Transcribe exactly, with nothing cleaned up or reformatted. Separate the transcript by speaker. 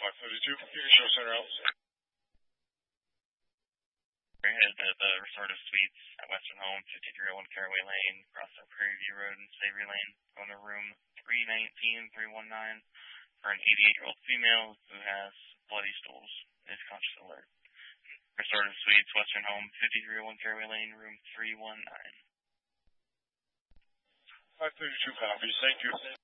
Speaker 1: five thirty-two, you can show center out.
Speaker 2: At the, the Restorative Suites at Western Home, fifty-three oh one Caraway Lane, across from Prairie View Road and Savory Lane, on to room three nineteen, three nineteen for an eighty-eight-year-old female who has bloody stools. Is conscious alert. Restorative Suites, Western Home, fifty-three oh one Caraway Lane, room three nineteen.
Speaker 1: five thirty-two copies, thank you.